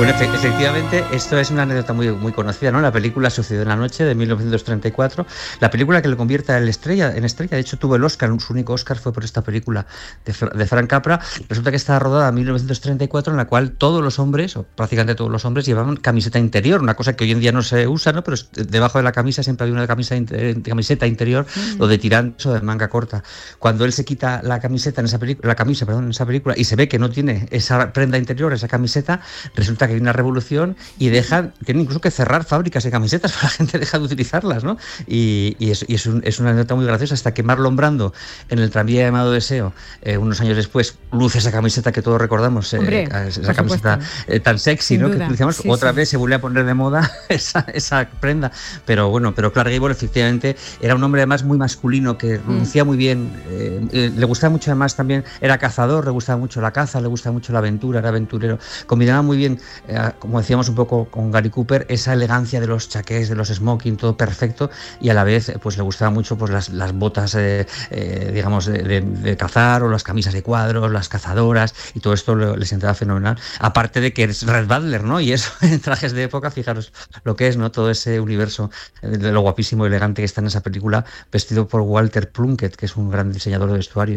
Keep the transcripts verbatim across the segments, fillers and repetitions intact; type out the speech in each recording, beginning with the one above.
Bueno, efe- efectivamente, esto es una anécdota muy, muy conocida, ¿no? La película Sucedió en la noche, de mil novecientos treinta y cuatro, la película que le convierte en estrella, en estrella. De hecho, tuvo el Oscar, su único Oscar fue por esta película de, Fra- de Frank Capra. Resulta que está rodada en mil novecientos treinta y cuatro, en la cual todos los hombres, o prácticamente todos los hombres, llevaban camiseta interior, una cosa que hoy en día no se usa, ¿no? Pero es- debajo de la camisa siempre había una camisa, inter- camiseta interior, mm. o de tirantes o de manga corta. Cuando él se quita la camiseta en esa película, la camisa, perdón, en esa película, y se ve que no tiene esa prenda interior, esa camiseta, resulta que hay una revolución y dejan, tienen incluso que cerrar fábricas de camisetas para la gente deja de utilizarlas, ¿no? Y, y, es, y es, un, es una anécdota muy graciosa, hasta que Marlon Brando, en el tranvía llamado Deseo, eh, unos años después, luce esa camiseta que todos recordamos, Hombre, eh, esa camiseta eh, tan sexy, ¿no? Duda. Que decíamos, sí, otra sí. vez se vuelve a poner de moda esa, esa prenda. Pero bueno, pero Clark Gable efectivamente era un hombre además muy masculino, que lucía mm. muy bien, eh, eh, le gustaba mucho además también, era cazador, le gustaba mucho la caza, le gustaba mucho la aventura, era aventurero, combinaba muy bien, eh, como decíamos un poco con Gary Cooper, esa elegancia de los chaqués, de los smoking, todo perfecto, y a la vez pues le gustaba mucho pues las, las botas eh, eh, digamos de, de, de cazar, o las camisas de cuadros, las cazadoras, y todo esto le, le sentaba fenomenal, aparte de que es Red Butler, ¿no? Y eso en trajes de época, fijaros lo que es, ¿no? Todo ese universo de lo guapísimo y elegante que está en esa película, vestido por Walter Plunkett, que es un gran diseñador de vestuario.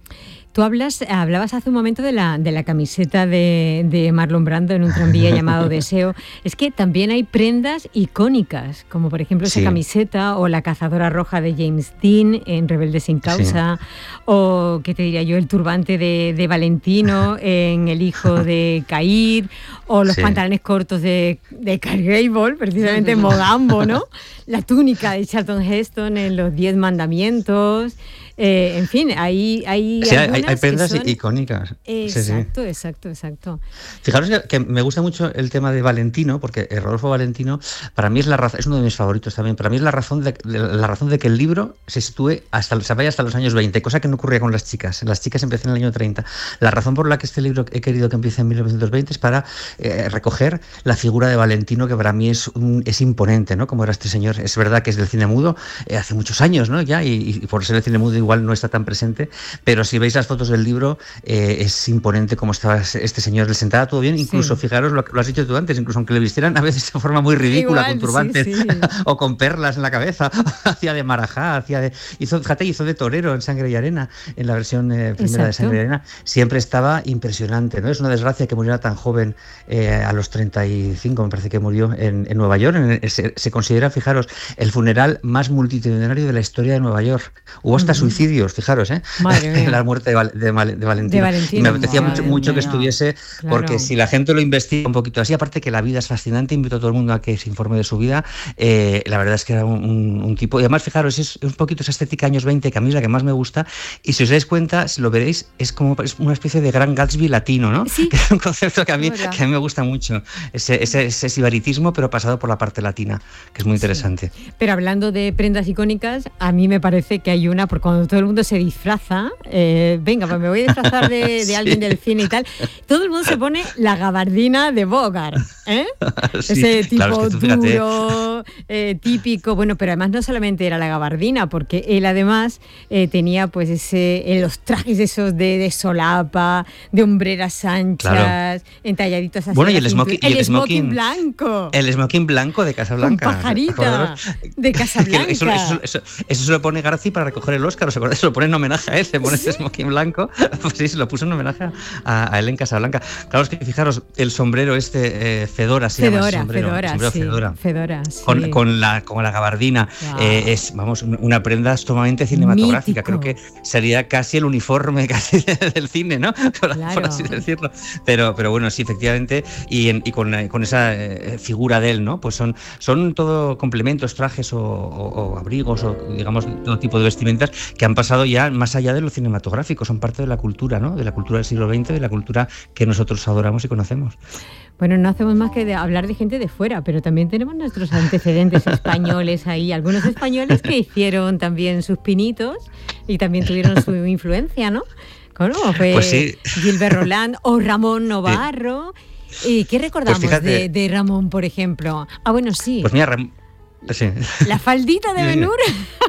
Tú hablas, hablabas hace un momento de la, de la camiseta de, de Marlon Brando en un tranvía llamado Deseo. Es que también hay prendas icónicas, como por ejemplo esa sí. camiseta, o la cazadora roja de James Dean en Rebelde sin causa, sí. o, ¿qué te diría yo?, el turbante de, de Valentino en El hijo de Caír, o los sí. pantalones cortos de, de Clark Gable, precisamente en Mogambo, ¿no? La túnica de Charlton Heston en Los Diez Mandamientos. Eh, en fin, hay hay, sí, hay, hay prendas son... icónicas. Exacto, sí, sí. exacto, exacto. Fijaros que, que me gusta mucho el tema de Valentino, porque Rodolfo Valentino para mí es la razón, es uno de mis favoritos también. Para mí es la razón de, de la razón de que el libro se sitúe hasta se vaya hasta los años veinte, cosa que no ocurría con las chicas. Las chicas empiezan en el año treinta. La razón por la que este libro he querido que empiece en mil novecientos veinte es para eh, recoger la figura de Valentino, que para mí es un, es imponente, ¿no? Como era este señor. Es verdad que es del cine mudo eh, hace muchos años, ¿no? Ya y, y por ser el cine mudo igual no está tan presente, pero si veis las fotos del libro eh, es imponente cómo estaba este señor, le sentaba todo bien, incluso sí. fijaros lo, lo has dicho tú antes, incluso aunque le vistieran a veces de forma muy ridícula, igual, con turbantes sí, sí. o con perlas en la cabeza, hacía de marajá, hacía de, hizo, fíjate, hizo de torero en Sangre y Arena, en la versión eh, primera Exacto. de Sangre y Arena, siempre estaba impresionante, ¿no? Es una desgracia que muriera tan joven, eh, a los treinta y cinco me parece que murió en, en Nueva York, en el, se, se considera, fijaros, el funeral más multitudinario de la historia de Nueva York, hubo hasta uh-huh. suicidios, fijaros, ¿eh? la muerte de, Val, de, Val, de, Valentino. de Valentino. Y me apetecía Madre mucho, mucho mía. que estuviese, claro. porque si la gente lo investiga un poquito así, aparte que la vida es fascinante, invito a todo el mundo a que se informe de su vida, eh, la verdad es que era un, un, un tipo, y además fijaros, es un poquito esa estética años veinte, que a mí es la que más me gusta, y si os dais cuenta, si lo veréis, es como es una especie de gran Gatsby latino, ¿no? Sí. Que es un concepto que a mí, que a mí me gusta mucho, ese, ese, ese sibaritismo, pero pasado por la parte latina, que es muy interesante. Sí. Pero hablando de prendas icónicas, a mí me parece que hay una, porque cuando todo el mundo se disfraza, eh, venga, pues me voy a disfrazar de, de sí. alguien del cine y tal, todo el mundo se pone la gabardina de Bogart, ¿eh? Sí, ese tipo claro, es que duro, eh, típico, bueno, pero además no solamente era la gabardina, porque él además eh, tenía pues ese, eh, los trajes esos de, de solapa, de hombreras anchas, claro. entalladitos así. Bueno, y el, smoking, el, y el smoking, smoking blanco. El smoking blanco de Casablanca. Con pajarita de Casablanca. eso, eso, eso, eso se lo pone Garci para recoger el Oscar, ¿os acordáis? Se lo pone en homenaje a él, se pone ¿Sí? ese smoking blanco, pues sí, se lo puso en homenaje a, a él en Casablanca. Claro, es que fijaros, el sombrero este, eh, Fedora se Fedora, llama ese sombrero. Fedora, el sombrero sí, Fedora. Fedora, sí. Con, con, la, con la gabardina. Wow. Eh, es, vamos, una prenda sumamente cinematográfica. Mítico. Creo que sería casi el uniforme casi del cine, ¿no? Por, claro. por así decirlo. Pero, pero bueno, sí, efectivamente, y, en, y con, con esa eh, figura de él, ¿no? Pues son, son todo complementos, trajes o, o, o abrigos o, digamos, todo tipo de vestimentas que han pasado ya más allá de lo cinematográfico, son parte de la cultura, ¿no? De la cultura del siglo veinte, de la cultura que nosotros adoramos y conocemos. Bueno, no hacemos más que de hablar de gente de fuera, pero también tenemos nuestros antecedentes españoles ahí, algunos españoles que hicieron también sus pinitos y también tuvieron su influencia, ¿no? ¿Cómo fue pues sí. Gilbert Roland o Ramón Novarro? Sí. ¿Y qué recordamos pues de, de Ramón, por ejemplo? Ah, bueno, sí. Pues mira, Ram- Sí. La faldita de Ben-Hur.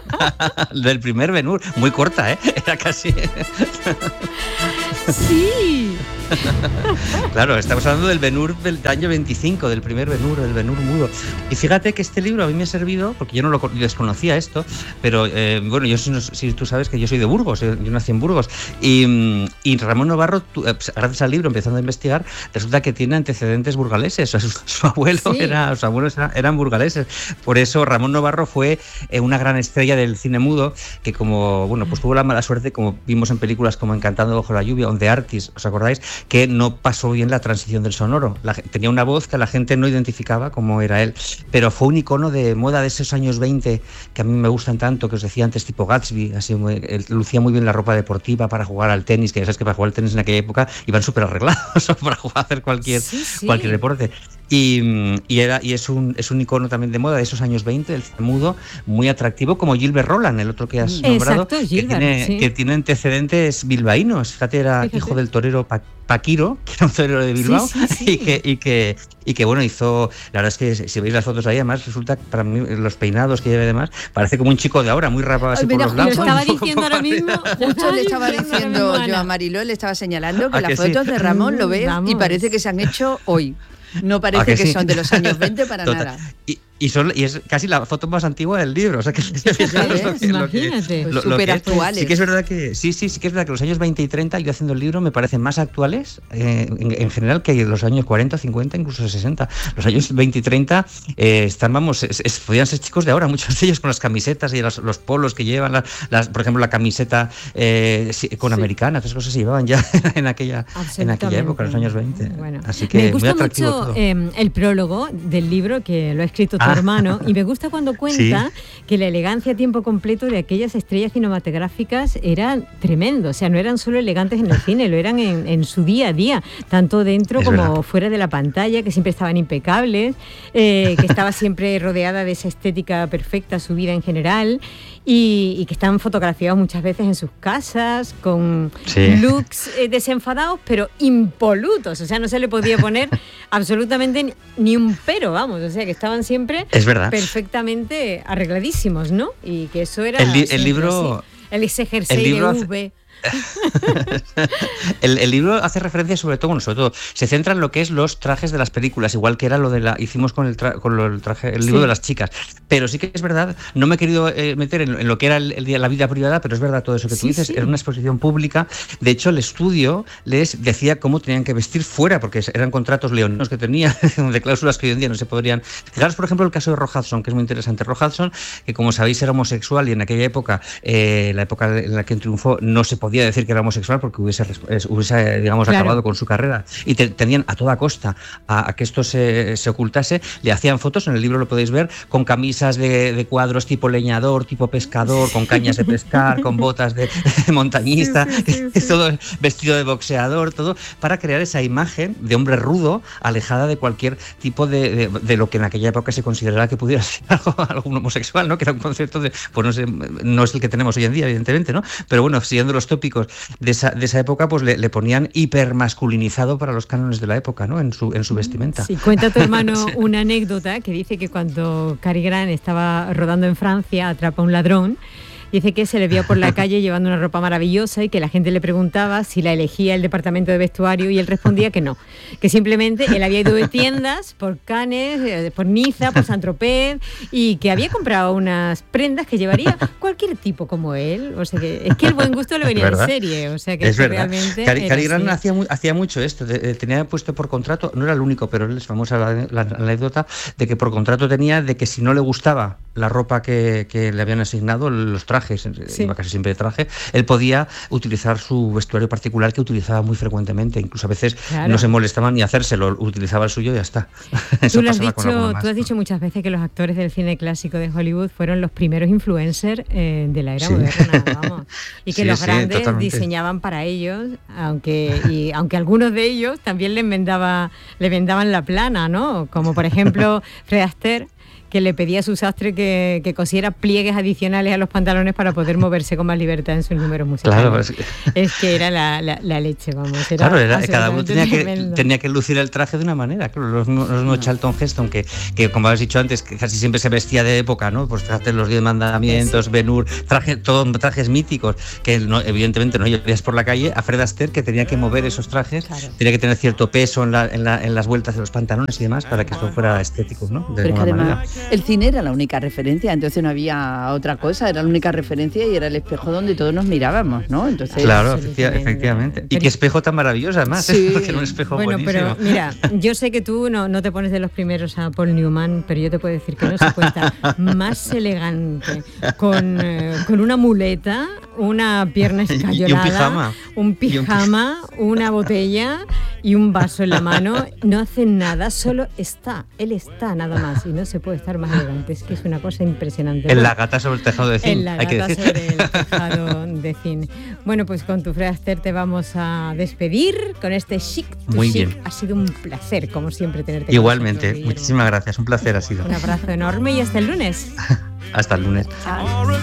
Del primer Ben-Hur, muy corta, ¿eh? Era casi... Sí. Claro, estamos hablando del Ben-Hur del año veinticinco, del primer Ben-Hur, del Ben-Hur mudo. Y fíjate que este libro a mí me ha servido, porque yo no lo desconocía esto, pero eh, bueno, yo si, si tú sabes que yo soy de Burgos, yo nací en Burgos, y, y Ramón Novarro, tú, gracias al libro, empezando a investigar, resulta que tiene antecedentes burgaleses, o sea, su, su abuelo sí. era, sus abuelos eran, eran burgaleses. Por eso Ramón Novarro fue eh, una gran estrella del cine mudo, que como, bueno, pues tuvo la mala suerte, como vimos en películas como Encantando bajo la lluvia, On the Artist, ¿os acordáis? Que no pasó bien la transición del sonoro. La, tenía una voz que la gente no identificaba como era él, pero fue un icono de moda de esos años veinte que a mí me gustan tanto, que os decía antes, tipo Gatsby, así muy, él lucía muy bien la ropa deportiva para jugar al tenis, que ya sabes que para jugar al tenis en aquella época iban súper arreglados para jugar a hacer cualquier, sí, sí. cualquier deporte. Y, y, era, y es, un, es un icono también de moda de esos años veinte, el cine mudo, muy atractivo, como Gilbert Roland, el otro que has nombrado, Exacto, Gilbert, que, tiene, sí. que tiene antecedentes bilbaínos. Fíjate, era Fíjate. hijo del torero Pa- Paquiro, que era un torero de Bilbao, sí, sí, sí. Y, que, y, que, y que, bueno, hizo... La verdad es que si veis las fotos ahí, además, resulta, para mí, los peinados que lleva y demás, parece como un chico de ahora, muy rapado así Ay, por los lados. Lo estaba diciendo ahora mismo. Justo le estaba diciendo yo a Mariló, le estaba señalando que ¿A las que fotos sí? de Ramón lo ves Vamos. y parece que se han hecho hoy. No parece que, que sí? son de los años veinte para Total. nada. Y, y, son, y es casi la foto más antigua del libro. O sea que, sí, lo que, imagínate. Lo, lo Súper actuales. Sí que es verdad que sí, sí, sí que es verdad que los años veinte y treinta, yo haciendo el libro, me parecen más actuales eh, en, en general que los años cuarenta, cincuenta, incluso sesenta. Los años veinte y treinta eh, están, vamos, es, es, podrían ser chicos de ahora, muchos de ellos con las camisetas y los, los polos que llevan, las, las, por ejemplo, la camiseta eh, con sí. americana, esas cosas se llevaban ya en aquella, en aquella época, en los años veinte. Bueno, así que me gusta muy atractivo mucho eh, el prólogo del libro que lo ha escrito tu ah. hermano, y me gusta cuando cuenta sí. que la elegancia a tiempo completo de aquellas estrellas cinematográficas era tremendo. O sea, no eran solo elegantes en el cine, lo eran en, en su día a día, tanto dentro es como verdad. fuera de la pantalla, que siempre estaban impecables, eh, que estaba siempre rodeada de esa estética perfecta, su vida en general, y, y que están fotografiados muchas veces en sus casas, con sí. looks eh, desenfadados, pero impolutos. O sea, no se le podía poner absolutamente ni, ni un pero, vamos. O sea, que estaban siempre es verdad. perfectamente arregladísimos, ¿no? Y que eso era... El, li- el libro... Así. El ese jersey de V... el, el libro hace referencia sobre todo, bueno, sobre todo, se centra en lo que es los trajes de las películas, igual que era lo de la, hicimos con el, tra, con lo, el traje, el libro sí. de las chicas, pero sí que es verdad, no me he querido eh, meter en, en lo que era el, el, la vida privada, pero es verdad todo eso que sí, tú dices, sí. era una exposición pública. De hecho, el estudio les decía cómo tenían que vestir fuera, porque eran contratos leoninos que tenían, de cláusulas que hoy en día no se podrían. Fijaros, por ejemplo, el caso de Rock Hudson, que es muy interesante. Rock Hudson, que como sabéis era homosexual y en aquella época, eh, la época en la que triunfó, no se podía decir que era homosexual porque hubiese, hubiese digamos, claro. acabado con su carrera, y te, tenían a toda costa a, a que esto se, se ocultase. Le hacían fotos, en el libro lo podéis ver, con camisas de, de cuadros tipo leñador, tipo pescador, con cañas de pescar, con botas de, de montañista, sí, sí, sí, sí. todo vestido de boxeador, todo para crear esa imagen de hombre rudo, alejada de cualquier tipo de, de, de lo que en aquella época se consideraba que pudiera ser algo, algo homosexual, ¿no? Que era un concepto de, pues no sé, no es el que tenemos hoy en día, evidentemente, ¿no? Pero bueno, siguiendo los tópicos de esa, de esa época, pues le, le ponían hipermasculinizado para los cánones de la época, ¿no? En su, en su vestimenta. Sí, cuenta tu hermano sí. una anécdota que dice que cuando Cary Grant estaba rodando en Francia, atrapa a un ladrón. Dice que se le veía por la calle llevando una ropa maravillosa y que la gente le preguntaba si la elegía el departamento de vestuario, y él respondía que no, que simplemente él había ido de tiendas por Cannes, por Niza, por Saint-Tropez, y que había comprado unas prendas que llevaría cualquier tipo como él. O sea que es que el buen gusto le venía en serie. O sea que es, es que verdad. Realmente Cary, Cary Grant hacía, hacía mucho esto, de, de, tenía puesto por contrato, no era el único, pero él es famosa la, la, la anécdota de que por contrato tenía de que si no le gustaba la ropa que, que le habían asignado, los trajes, sí. iba casi siempre de traje, él podía utilizar su vestuario particular, que utilizaba muy frecuentemente, incluso a veces claro. no se molestaba ni hacérselo, utilizaba el suyo y ya está. Tú, lo has dicho, tú has dicho muchas veces que los actores del cine clásico de Hollywood fueron los primeros influencers eh, de la era sí. moderna, vamos, y que sí, los grandes sí, diseñaban para ellos, aunque y aunque algunos de ellos también le enmendaba, le vendaban la plana, ¿no? Como por ejemplo Fred Astaire, que le pedía a su sastre que, que cosiera pliegues adicionales a los pantalones para poder moverse con más libertad en sus números musicales. Claro, pues, es que era la, la, la leche, vamos. Era claro, era, cada uno tenía que, tenía que lucir el traje de una manera. Claro, los, los no Charlton Heston, que, que como habéis dicho antes, que casi siempre se vestía de época, ¿no? Pues fíjate, los diez mandamientos, sí. Ben-Hur, traje, todos trajes míticos, que no, evidentemente no llevarías por la calle. A Fred Astaire, que tenía que mover esos trajes, claro. tenía que tener cierto peso en, la, en, la, en las vueltas de los pantalones y demás para que esto fuera estético, ¿no? De Pero que además manera. El cine era la única referencia, entonces no había otra cosa, era la única referencia y era el espejo donde todos nos mirábamos, ¿no? Entonces, claro, efectivamente. Y qué espejo tan maravilloso además, sí. que era un espejo bueno, buenísimo. Pero mira, yo sé que tú no, no te pones de los primeros a Paul Newman, pero yo te puedo decir que no se puede estar más elegante con, eh, con una muleta, una pierna escayolada, y un pijama, un pijama, un pij- una botella y un vaso en la mano. No hace nada, solo está. Él está nada más y no se puede estar más elegante. Es que es una cosa impresionante. En La gata sobre el tejado de zinc. En La gata sobre el tejado de zinc. Bueno, pues con tu Fred Astaire te vamos a despedir con este Chic to Muy Chic. bien. Ha sido un placer, como siempre, tenerte. Igualmente, muchísimas gracias. Un placer ha sido. Un abrazo enorme y hasta el lunes. Hasta el lunes. Chao.